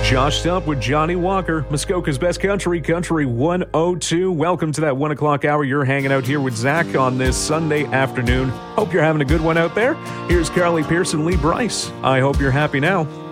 Joshed up with Johnny Walker, Muskoka's best country, Country 102. Welcome to that 1 o'clock hour. You're hanging out here with Zach on this Sunday afternoon. Hope you're having a good one out there. Here's Carly Pearson, Lee Bryce. I hope you're happy now.